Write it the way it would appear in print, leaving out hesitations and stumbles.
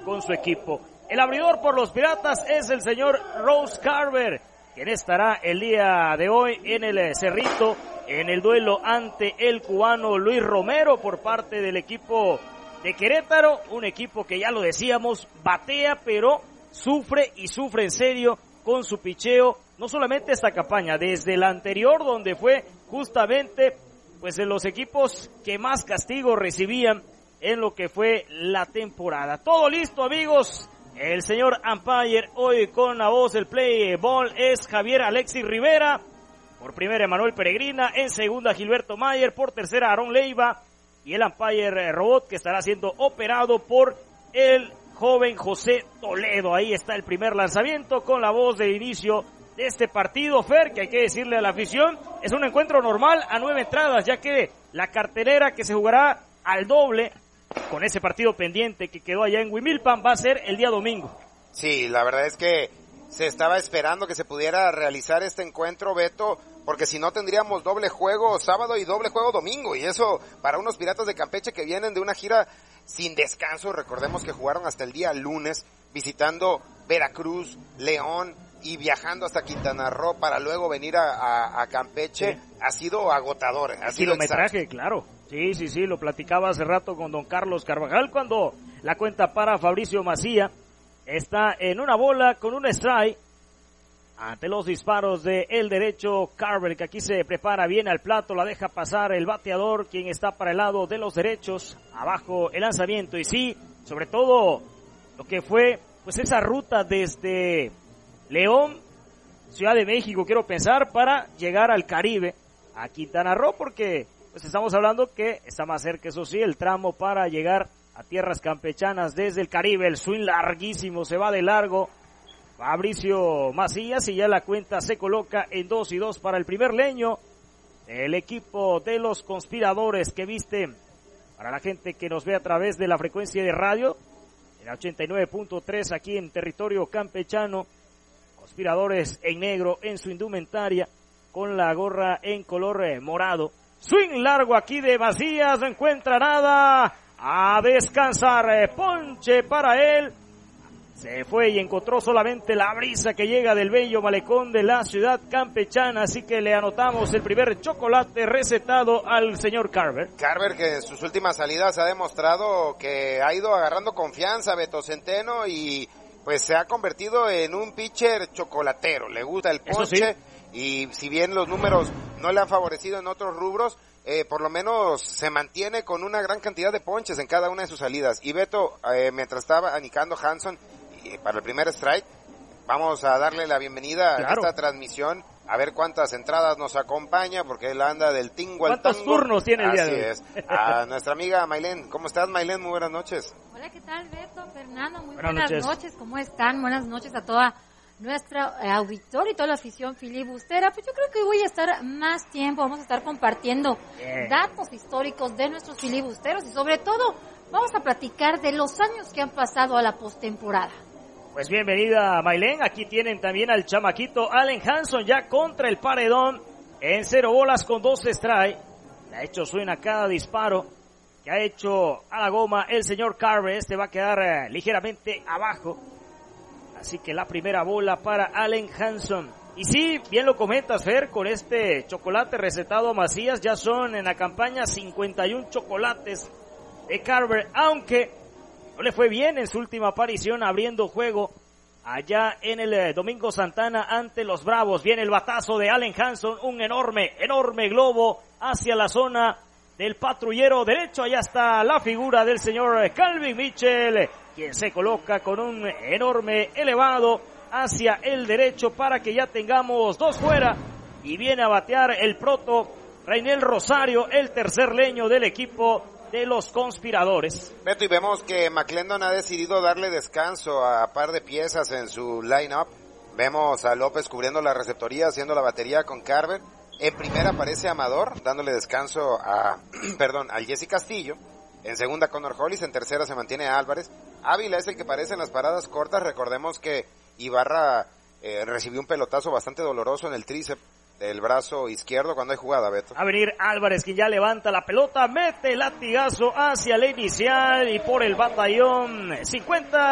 con su equipo. El abridor por los Piratas es el señor Ross Carver, quien estará el día de hoy en el Cerrito, en el duelo ante el cubano Luis Romero por parte del equipo de Querétaro, un equipo que ya lo decíamos, batea, pero sufre en serio con su picheo, no solamente esta campaña, desde la anterior, donde fue justamente pues de los equipos que más castigo recibían en lo que fue la temporada. Todo listo, amigos. El señor umpire hoy con la voz del play ball es Javier Alexis Rivera. Por primera, Emanuel Peregrina. En segunda, Gilberto Mayer. Por tercera, Aarón Leiva. Y el umpire robot que estará siendo operado por el joven José Toledo. Ahí está el primer lanzamiento con la voz de inicio de este partido, Fer, que hay que decirle a la afición, es un encuentro normal a 9 entradas, ya que la cartelera que se jugará al doble con ese partido pendiente que quedó allá en Huimilpan va a ser el día domingo. Sí, la verdad es que se estaba esperando que se pudiera realizar este encuentro, Beto, porque si no tendríamos doble juego sábado y doble juego domingo, y eso para unos Piratas de Campeche que vienen de una gira sin descanso. Recordemos que jugaron hasta el día lunes visitando Veracruz, León y viajando hasta Quintana Roo para luego venir a Campeche. Sí. Ha sido agotador. Ha sido kilometraje, claro. Sí, lo platicaba hace rato con don Carlos Carvajal cuando la cuenta para Fabricio Macía. Está en una bola con un strike ante los disparos de el derecho Carver, que aquí se prepara bien al plato, la deja pasar el bateador, quien está para el lado de los derechos, abajo el lanzamiento. Y sí, sobre todo lo que fue pues esa ruta desde León, Ciudad de México, quiero pensar, para llegar al Caribe, a Quintana Roo, porque pues estamos hablando que está más cerca, eso sí, el tramo para llegar a tierras campechanas desde el Caribe. El swing larguísimo, se va de largo Fabricio Macías y ya la cuenta se coloca en 2-2 para el primer leño. El equipo de los conspiradores que viste, para la gente que nos ve a través de la frecuencia de radio, en 89.3 aquí en territorio campechano, conspiradores en negro en su indumentaria, con la gorra en color morado. Swing largo aquí de Macías, no encuentra nada, a descansar, ponche para él. Se fue y encontró solamente la brisa que llega del bello malecón de la ciudad campechana, así que le anotamos el primer chocolate recetado al señor Carver. Carver, que en sus últimas salidas ha demostrado que ha ido agarrando confianza, Beto Centeno, y pues se ha convertido en un pitcher chocolatero. Le gusta el ponche, y si bien los números no le han favorecido en otros rubros, por lo menos se mantiene con una gran cantidad de ponches en cada una de sus salidas. Y Beto, mientras estaba anicando Hanson para el primer strike, vamos a darle la bienvenida a esta transmisión, a ver cuántas entradas nos acompaña, porque él anda del tingo al tango. ¿Cuántos turnos tiene el día de hoy? Así es. A nuestra amiga Maylén. ¿Cómo estás, Maylén? Muy buenas noches. Hola, ¿qué tal, Beto, Fernando? Muy buenas noches. ¿Cómo están? Buenas noches a toda nuestra auditorio y toda la afición filibustera. Pues yo creo que voy a estar más tiempo, vamos a estar compartiendo datos históricos de nuestros filibusteros y sobre todo vamos a platicar de los años que han pasado a la postemporada. Pues bienvenida, Maylén. Aquí tienen también al chamaquito Allen Hanson ya contra el paredón en 0 bolas con 2 strikes. Le ha hecho swing a cada disparo que ha hecho a la goma el señor Carver. Este va a quedar ligeramente abajo. Así que la primera bola para Allen Hanson. Y sí, bien lo comentas, Fer, con este chocolate recetado a Macías, ya son en la campaña 51 chocolates de Carver, aunque no le fue bien en su última aparición abriendo juego allá en el Domingo Santana ante los Bravos. Viene el batazo de Allen Hanson, un enorme globo hacia la zona del patrullero derecho. Allá está la figura del señor Calvin Mitchell, quien se coloca con un enorme elevado hacia el derecho para que ya tengamos 2 fuera. Y viene a batear el proto Rainel Rosario, el tercer leño del equipo de los conspiradores. Beto, y vemos que McClendon ha decidido darle descanso a par de piezas en su line-up. Vemos a López cubriendo la receptoría, haciendo la batería con Carver. En primera aparece Amador, dándole descanso al Jesse Castillo. En segunda Connor Hollis, en tercera se mantiene Álvarez. Ávila es el que aparece en las paradas cortas. Recordemos que Ibarra recibió un pelotazo bastante doloroso en el tríceps del brazo izquierdo cuando hay jugada, Beto. A venir Álvarez, quien ya levanta la pelota, mete el latigazo hacia la inicial y por el batallón 50